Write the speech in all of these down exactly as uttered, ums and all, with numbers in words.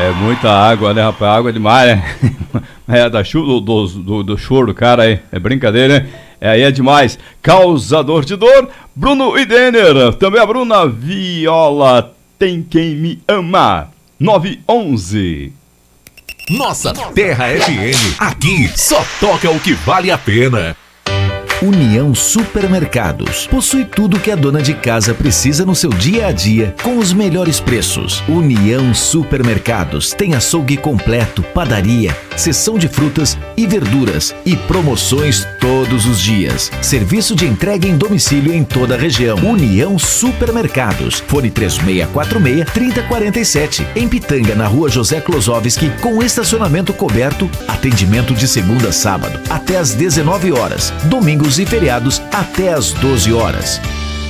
É muita água, né, rapaz? Água demais, né? É da chuva, do, do, do choro do cara aí. É brincadeira, né? É, aí é demais. Causador de dor, Bruno e Denner. Também a Bruna Viola, Tem Quem Me Ama. nove onze. Nossa Terra F M. Aqui só toca o que vale a pena. União Supermercados. Possui tudo que a dona de casa precisa no seu dia a dia, com os melhores preços. União Supermercados tem açougue completo, padaria, seção de frutas e verduras e promoções todos os dias. Serviço de entrega em domicílio em toda a região. União Supermercados. Fone três seis quatro seis, três zero quatro sete. Em Pitanga, na rua José Klosowski, com estacionamento coberto. Atendimento de segunda a sábado, até às dezenove horas. Domingos e feriados até às doze horas.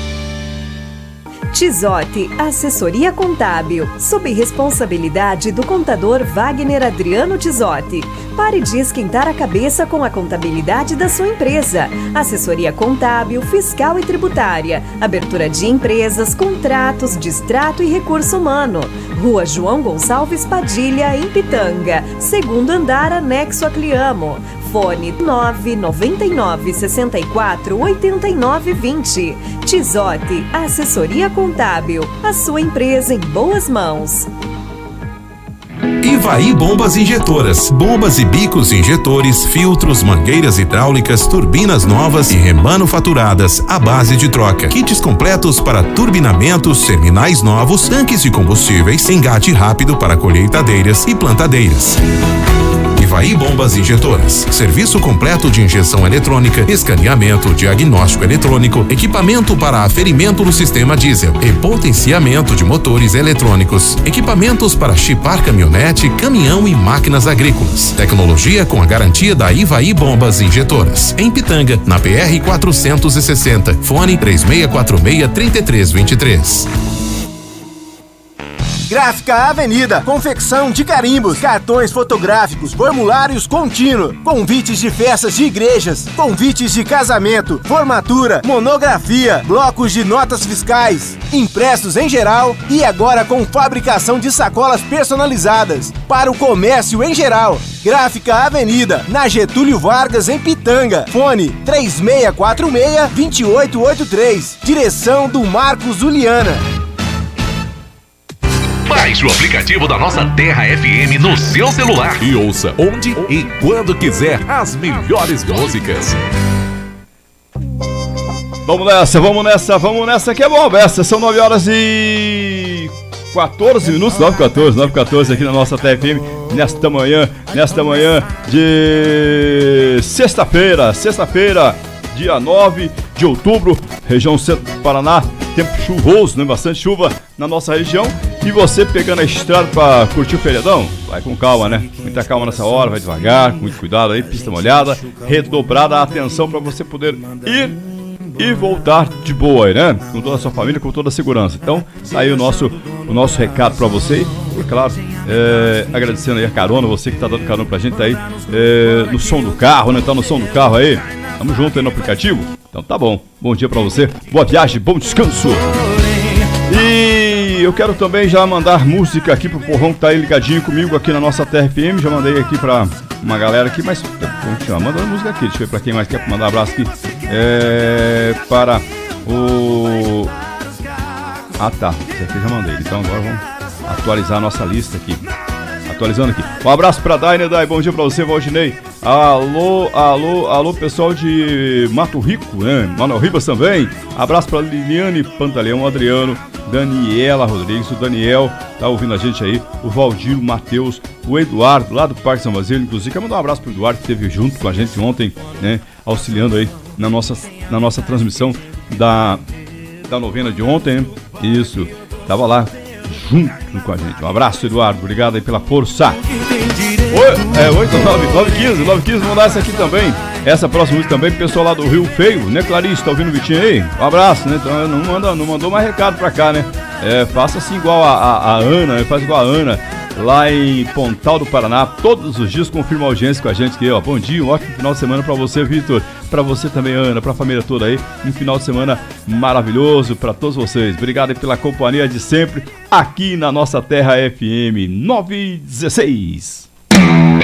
Tizotti, assessoria contábil, sob responsabilidade do contador Wagner Adriano Tizotti. Pare de esquentar a cabeça com a contabilidade da sua empresa. Assessoria contábil, fiscal e tributária, abertura de empresas, contratos, distrato e recurso humano. Rua João Gonçalves Padilha, em Pitanga, segundo andar, anexo a Cliamo. Fone nove nove nove, seis quatro, oito nove dois zero. Tizotti, assessoria contábil. A sua empresa em boas mãos. Ivaí Bombas Injetoras. Bombas e bicos injetores, filtros, mangueiras hidráulicas, turbinas novas e remanufaturadas à base de troca. Kits completos para turbinamentos, terminais novos, tanques de combustíveis, engate rápido para colheitadeiras e plantadeiras. Ivaí Bombas Injetoras. Serviço completo de injeção eletrônica, escaneamento, diagnóstico eletrônico, equipamento para aferimento no sistema diesel e potenciamento de motores eletrônicos. Equipamentos para chipar caminhonete, caminhão e máquinas agrícolas. Tecnologia com a garantia da Ivaí Bombas Injetoras. Em Pitanga, na P R quatrocentos e sessenta. Fone três seis quatro seis, três três dois três. Gráfica Avenida, confecção de carimbos, cartões fotográficos, formulários contínuo, convites de festas de igrejas, convites de casamento, formatura, monografia, blocos de notas fiscais, impressos em geral e agora com fabricação de sacolas personalizadas para o comércio em geral. Gráfica Avenida, na Getúlio Vargas, em Pitanga. Fone três seis quatro seis, dois oito oito três. Direção do Marcos Juliana. Baixe o aplicativo da Nossa Terra F M no seu celular e ouça onde e quando quiser as melhores músicas. Vamos nessa, vamos nessa, vamos nessa que é bom, essa são nove horas e quatorze minutos, nove e quatorze, nove e quatorze aqui na Nossa Terra F M, nesta manhã, nesta manhã de sexta-feira, sexta-feira, dia nove de outubro, região centro do Paraná, tempo chuvoso, né? Bastante chuva na nossa região. E você pegando a estrada pra curtir o feriadão, vai com calma, né? Muita calma nessa hora, vai devagar, com muito cuidado aí, pista molhada, redobrada a atenção para você poder ir e voltar de boa aí, né? Com toda a sua família, com toda a segurança. Então, tá aí o nosso, o nosso recado pra você. E claro, é, agradecendo aí a carona, você que tá dando carona pra gente, tá aí é, no som do carro, né? Tá no som do carro aí. Tamo junto aí no aplicativo. Então tá bom. Bom dia pra você, boa viagem, bom descanso. E eu quero também já mandar música aqui pro porrão que tá aí ligadinho comigo aqui na Nossa Terra F M. Já mandei aqui pra uma galera aqui, mas vamos continuar mandando música aqui. Deixa eu ver pra quem mais quer mandar um abraço aqui. É, para o... Ah tá, esse aqui eu já mandei. Então agora vamos atualizar a nossa lista aqui. Atualizando aqui. Um abraço pra Dai, né, Dai? Bom dia pra você, Valdinei. Alô, alô, alô, pessoal de Mato Rico, né? Manuel Ribas também. Abraço pra Liliane Pantaleão, Adriano, Daniela Rodrigues, o Daniel tá ouvindo a gente aí, o Valdir, o Matheus, o Eduardo, lá do Parque São Basilio, inclusive. Quero mandar um abraço pro Eduardo, que esteve junto com a gente ontem, né? Auxiliando aí na nossa, na nossa transmissão da, da novena de ontem, né? Isso, tava lá junto com a gente. Um abraço, Eduardo, obrigado aí pela força. Oi, é oito nove nove quinze, nove quinze, vou mandar essa aqui também. Essa próxima música também, pessoal lá do Rio Feio, né, Clarice? Tá ouvindo o Vitinho aí? Um abraço, né? Então não, manda, não mandou mais recado pra cá, né? É, faça assim igual a, a, a Ana, faz igual a Ana. lá em Pontal do Paraná, todos os dias confirma a audiência com a gente aqui, ó. Bom dia, um ótimo final de semana pra você, Vitor, pra você também, Ana, pra família toda aí, um final de semana maravilhoso pra todos vocês. Obrigado aí pela companhia de sempre aqui na nossa Terra F M nove dezesseis.